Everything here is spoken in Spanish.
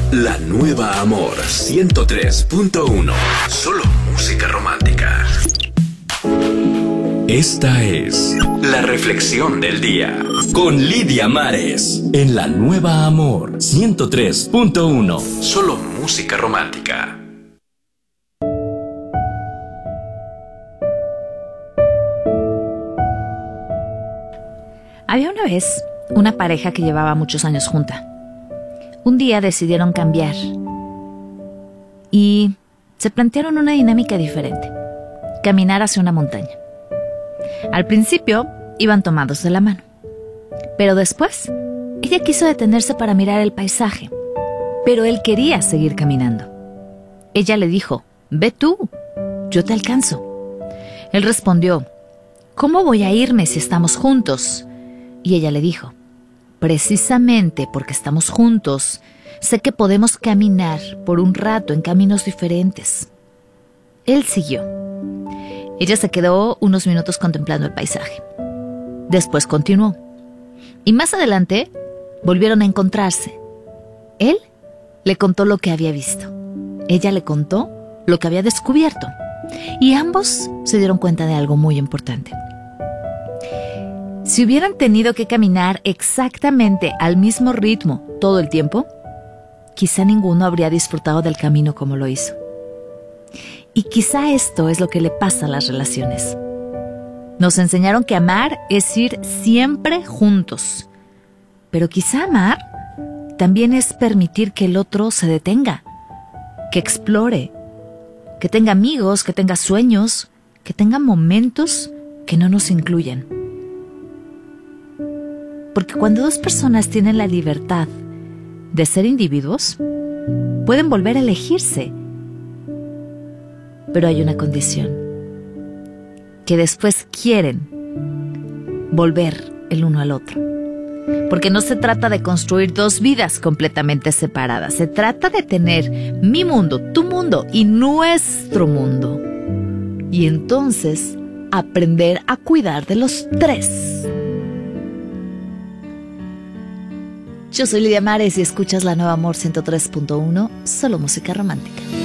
La nueva Amor 103.1. Solo música romántica. Esta es la reflexión del día con Lidia Mares en La nueva Amor 103.1. Solo música romántica. Había una vez una pareja que llevaba muchos años junta. Un día decidieron cambiar y se plantearon una dinámica diferente: caminar hacia una montaña. Al principio iban tomados de la mano, pero después ella quiso detenerse para mirar el paisaje, pero él quería seguir caminando. Ella le dijo: «Ve tú, yo te alcanzo». Él respondió: «¿Cómo voy a irme si estamos juntos?». Y ella le dijo: «Precisamente porque estamos juntos, sé que podemos caminar por un rato en caminos diferentes». Él siguió. Ella se quedó unos minutos contemplando el paisaje. Después continuó. Y más adelante volvieron a encontrarse. Él le contó lo que había visto. Ella le contó lo que había descubierto. Y ambos se dieron cuenta de algo muy importante. Si hubieran tenido que caminar exactamente al mismo ritmo todo el tiempo, quizá ninguno habría disfrutado del camino como lo hizo. Y quizá esto es lo que le pasa a las relaciones. Nos enseñaron que amar es ir siempre juntos. Pero quizá amar también es permitir que el otro se detenga, que explore, que tenga amigos, que tenga sueños, que tenga momentos que no nos incluyan. Porque cuando dos personas tienen la libertad de ser individuos, pueden volver a elegirse. Pero hay una condición: que después quieren volver el uno al otro. Porque no se trata de construir dos vidas completamente separadas. Se trata de tener mi mundo, tu mundo y nuestro mundo. Y entonces aprender a cuidar de los tres. Yo soy Lidia Mares y escuchas La nueva Amor 103.1, solo música romántica.